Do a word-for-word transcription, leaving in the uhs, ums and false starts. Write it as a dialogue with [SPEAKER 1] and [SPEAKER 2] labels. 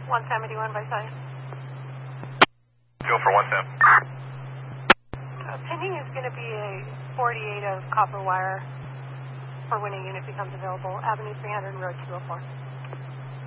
[SPEAKER 1] one seventy-one by side.
[SPEAKER 2] Go for one ten.
[SPEAKER 1] Uh, pinning is going to be a forty-eight of copper wire for when a unit becomes available. Avenue three hundred and road two oh four.